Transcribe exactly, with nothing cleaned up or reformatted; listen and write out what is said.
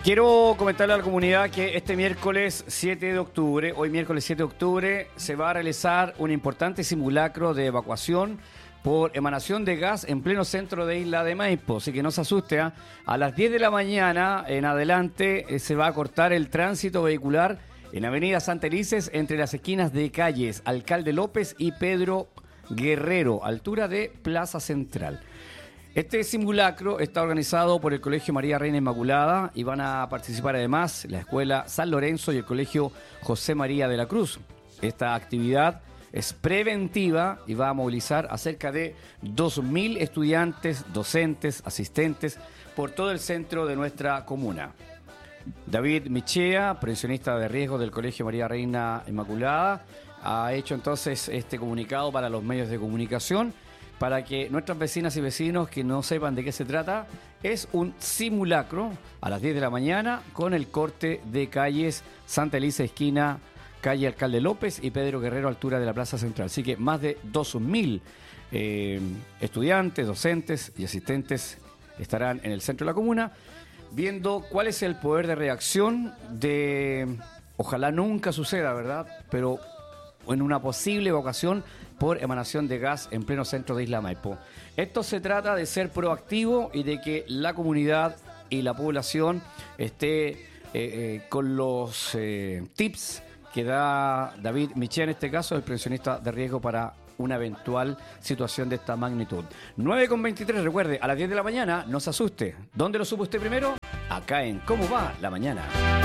Quiero comentarle a la comunidad que este miércoles siete de octubre, hoy miércoles siete de octubre, se va a realizar un importante simulacro de evacuación por emanación de gas en pleno centro de Isla de Maipo. Así que no se asuste, ¿eh? A las diez de la mañana en adelante eh, se va a cortar el tránsito vehicular en Avenida Santa Elises entre las esquinas de calles Alcalde López y Pedro Guerrero, altura de Plaza Central. Este simulacro está organizado por el Colegio María Reina Inmaculada y van a participar además la Escuela San Lorenzo y el Colegio José María de la Cruz. Esta actividad es preventiva y va a movilizar a cerca de dos mil estudiantes, docentes, asistentes por todo el centro de nuestra comuna. David Michea, prevencionista de riesgo del Colegio María Reina Inmaculada, ha hecho entonces este comunicado para los medios de comunicación para que nuestras vecinas y vecinos que no sepan de qué se trata. Es un simulacro a las diez de la mañana con el corte de calles Santa Elisa, esquina calle Alcalde López y Pedro Guerrero, altura de la Plaza Central. Así que más de dos mil eh, estudiantes, docentes y asistentes estarán en el centro de la comuna viendo cuál es el poder de reacción de, ojalá nunca suceda, ¿verdad?, pero en una posible evacuación por emanación de gas en pleno centro de Isla Maipo. Esto se trata de ser proactivo y de que la comunidad y la población esté eh, eh, con los eh, tips que da David Michea, en este caso, el prevencionista de riesgo para una eventual situación de esta magnitud. nueve con veintitrés, recuerde, a las diez de la mañana, no se asuste. ¿Dónde lo supo usted primero? Acá en ¿Cómo va la mañana?